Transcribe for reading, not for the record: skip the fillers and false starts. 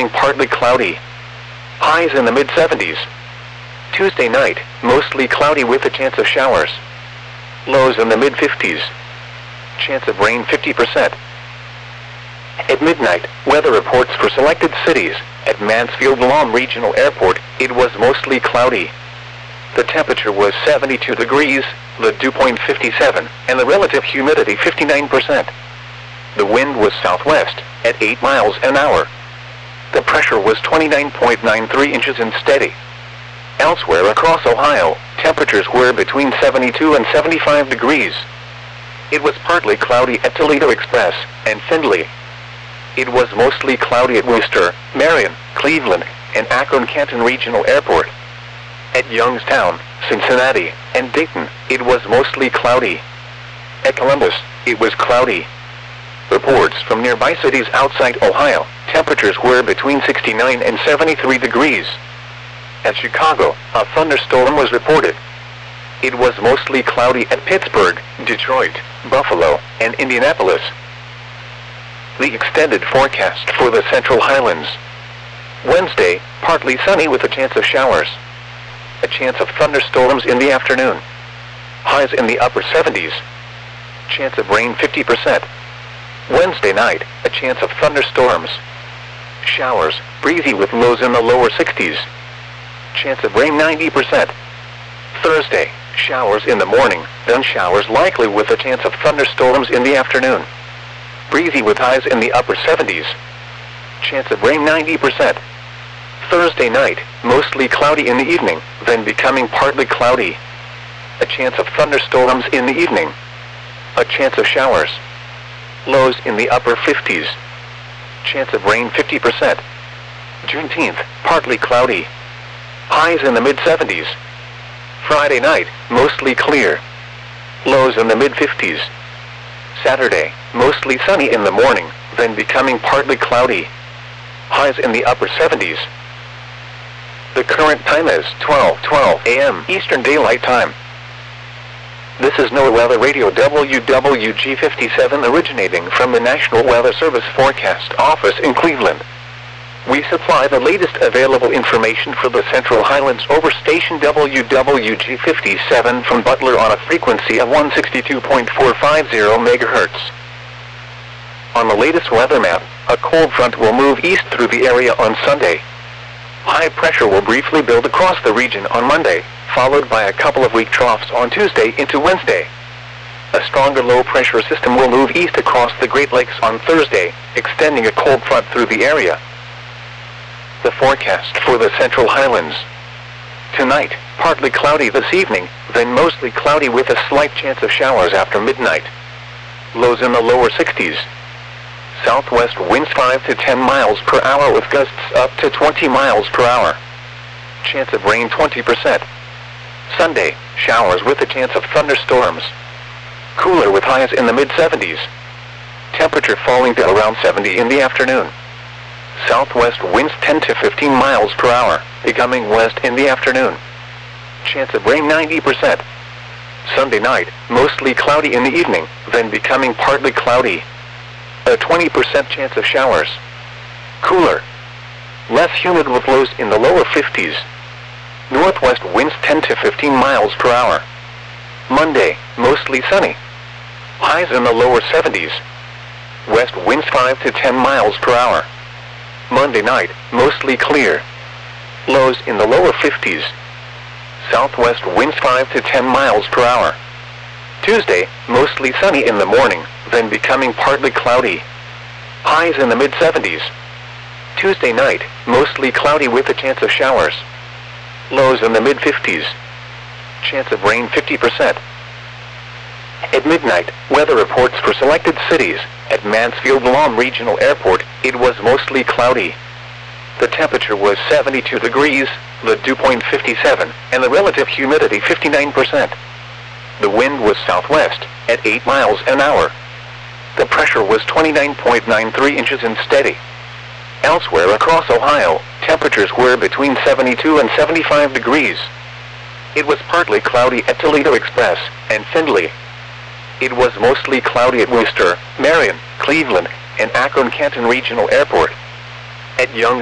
becoming partly cloudy. Highs in the mid-70s. Tuesday night, mostly cloudy with a chance of showers. Lows in the mid-50s. Chance of rain 50%. At midnight, weather reports for selected cities. At Mansfield Lahm Regional Airport, it was mostly cloudy. The temperature was 72 degrees, the dew point 57, and the relative humidity 59%. The wind was southwest, at 8 miles an hour. The pressure was 29.93 inches and steady. Elsewhere across Ohio, temperatures were between 72 and 75 degrees. It was partly cloudy at Toledo Express and Findlay. It was mostly cloudy at Worcester, Marion, Cleveland, and Akron-Canton Regional Airport. At Youngstown, Cincinnati, and Dayton, it was mostly cloudy. At Columbus, it was cloudy. Reports from nearby cities outside Ohio, temperatures were between 69 and 73 degrees. At Chicago, a thunderstorm was reported. It was mostly cloudy at Pittsburgh, Detroit, Buffalo, and Indianapolis. The extended forecast for the Central Highlands. Wednesday, partly sunny with a chance of showers. A chance of thunderstorms in the afternoon. Highs in the upper 70s. Chance of rain 50%. Wednesday night, a chance of thunderstorms. Showers, breezy with lows in the lower 60s. Chance of rain 90%. Thursday, showers in the morning, then showers likely with a chance of thunderstorms in the afternoon. Breezy with highs in the upper 70s. Chance of rain 90%. Thursday night, mostly cloudy in the evening, then becoming partly cloudy. A chance of thunderstorms in the evening. A chance of showers. Lows in the upper 50s. Chance of rain 50%. Juneteenth, partly cloudy. Highs in the mid-70s. Friday night, mostly clear. Lows in the mid-50s. Saturday, mostly sunny in the morning, then becoming partly cloudy. Highs in the upper 70s. The current time is 12:12 a.m. Eastern Daylight Time. This is NOAA Weather Radio WWG57 originating from the National Weather Service Forecast Office in Cleveland. We supply the latest available information for the Central Highlands over station WWG57 from Butler on a frequency of 162.450 MHz. On the latest weather map, a cold front will move east through the area on Sunday. High pressure will briefly build across the region on Monday, followed by a couple of weak troughs on Tuesday into Wednesday. A stronger low-pressure system will move east across the Great Lakes on Thursday, extending a cold front through the area. The forecast for the Central Highlands. Tonight, partly cloudy this evening, then mostly cloudy with a slight chance of showers after midnight. Lows in the lower 60s. Southwest winds 5 to 10 miles per hour with gusts up to 20 miles per hour. Chance of rain 20%. Sunday, showers with a chance of thunderstorms. Cooler with highs in the mid-70s. Temperature falling to around 70 in the afternoon. Southwest winds 10 to 15 miles per hour, becoming west in the afternoon. Chance of rain 90%. Sunday night, mostly cloudy in the evening, then becoming partly cloudy. A 20% chance of showers. Cooler. Less humid with lows in the lower 50s. Northwest winds 10 to 15 miles per hour. Monday, mostly sunny. Highs in the lower 70s. West winds 5 to 10 miles per hour. Monday night, mostly clear. Lows in the lower 50s. Southwest winds 5 to 10 miles per hour. Tuesday, mostly sunny in the morning, then becoming partly cloudy. Highs in the mid-70s. Tuesday night, mostly cloudy with a chance of showers. Lows in the mid-50s. Chance of rain 50%. At midnight, weather reports for selected cities. At Mansfield Lahm Regional Airport, it was mostly cloudy. The temperature was 72 degrees, the dew point 57, and the relative humidity 59%. The wind was southwest, at 8 miles an hour. The pressure was 29.93 inches and steady. Elsewhere across Ohio, temperatures were between 72 and 75 degrees. It was partly cloudy at Toledo Express and Findlay. It was mostly cloudy at Worcester, Marion, Cleveland, and Akron-Canton Regional Airport. At Youngstown,